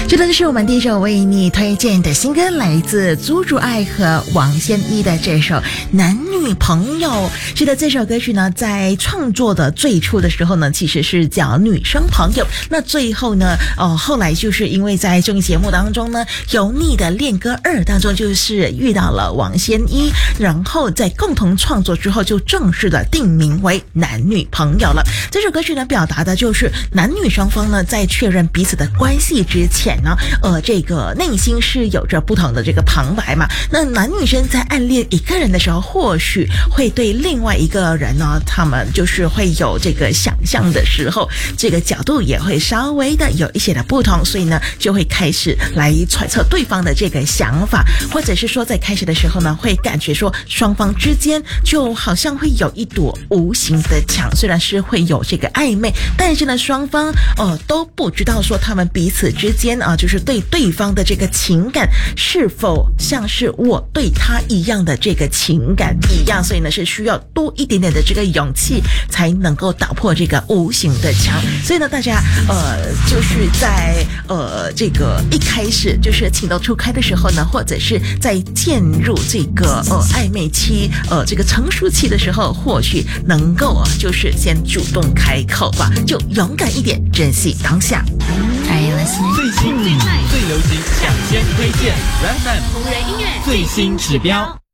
这个是我们第一首为你推荐的新歌，来自朱竹爱和王仙一的这首《男女朋友》。是的，这首歌曲呢，在创作的最初的时候呢，其实是叫女生朋友。那最后呢，后来就是因为在综艺节目当中呢，《油腻的恋歌2》当中，就是遇到了王仙一，然后在共同创作之后，就正式的定名为男女朋友了。这首歌曲呢，表达的就是男女双方呢，在确认彼此的关系之前呢，这个内心是有着不同的这个旁白嘛。那男女生在暗恋一个人的时候，或许会对另外一个人呢，他们就是会有这个想象的时候，这个角度也会稍微的有一些的不同，所以呢，就会开始来揣测对方的这个想法，或者是说在开始的时候呢，会感觉说双方之间就好像会有一堵无形的墙，虽然是会有这个暧昧，但是呢，双方都不知道说他们彼此之间就是对对方的这个情感是否像是我对他一样的这个情感一样，所以呢是需要多一点点的这个勇气才能够打破这个无形的墙。所以呢，大家就是在这个一开始就是情窦初开的时候呢，或者是在渐入这个暧昧期这个成熟期的时候，或许能够就是先主动开口吧，就勇敢一点，珍惜当下。 最新最快最流行抢先推荐 Red FM 红人音乐最新指标。